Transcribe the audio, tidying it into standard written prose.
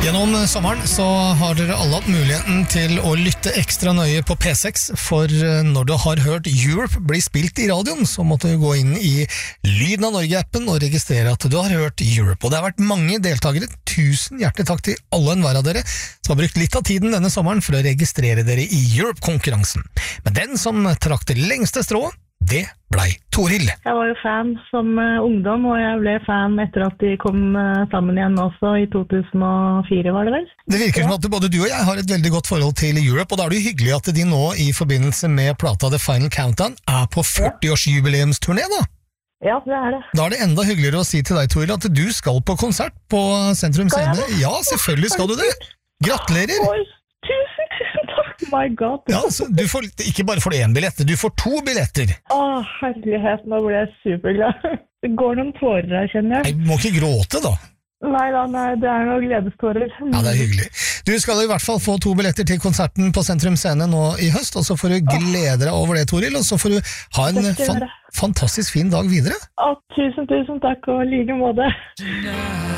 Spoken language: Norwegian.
Gjennom sommeren så har dere alle hatt muligheten til å lytte ekstra nøye på P6, for når du har hørt Europe bli spilt i radioen, så måtte du gå inn i Lyden av Norge-appen og registrere at du har hørt Europe. Og det har vært mange deltakere. Tusen hjertelig takk til alle og enhver av dere som har brukt litt av tiden denne sommeren for å registrere dere i Europe-konkurransen. Men den som trakk det lengste strået, det blei Toril. Jeg var jo fan som ungdom, og jeg ble fan etter at de kom sammen igjen også i 2004, var det vel? Det virker som at både du og jeg har et veldig godt forhold til Europe, og da er det jo hyggelig at de nå i forbindelse med plata The Final Countdown er på 40-årsjubileumsturné da. Ja, det er det. Da er det enda hyggeligere å si til deg, Toril, at du skal på konsert på Sentrum Scene. Ja, selvfølgelig skal du det. Gratulerer! Oi, tusen takk! My God. Ja, så du får, ikke bare får du en billett, du får 2 billetter. Herlighet, nå ble jeg superglad. Det går noen tårer her, kjenner jeg. Nei, du må ikke gråte da. Nei, det er noen gledestårer. Ja, det er hyggelig. Du skal i hvert fall få 2 billetter til konserten på Sentrum Scene nå i høst, og så får du glede deg over det, Toril, og så får du ha en fantastisk fin dag videre. Tusen takk, og like måte.